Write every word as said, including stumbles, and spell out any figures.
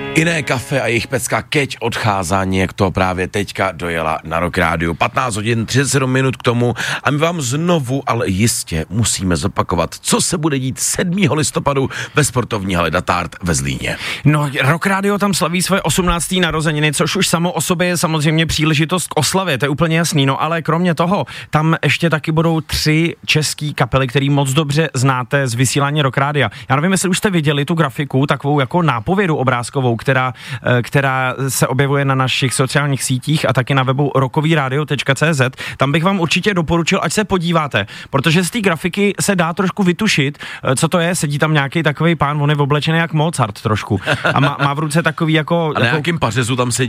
Iné kafe a jejich pecka Keď odcházání, jak to právě teďka dojela na Rock Rádiu. patnáct hodin třicet sedm minut k tomu a my vám znovu, ale jistě musíme zopakovat, co se bude dít sedmého listopadu ve sportovní hale Datard ve Zlíně. No, Rock Rádio tam slaví svoje osmnácté narozeniny, což už samo o sobě je samozřejmě příležitost k oslavě, to je úplně jasný, no ale kromě toho, tam ještě taky budou tři český kapely, který moc dobře znáte z vysílání Rock Rádia. Já nevím, jestli už jste viděli tu grafiku, takovou jako nápovědu obrázkovou, která, která se objevuje na našich sociálních sítích a taky na webu rockovyradio tečka cé zet. Tam bych vám určitě doporučil, ať se podíváte, protože z té grafiky se dá trošku vytušit, co to je. Sedí tam nějaký takový pán, on je oblečený jak Mozart trošku a má, má v ruce takový jako... A na nějakým pařezu tam sedí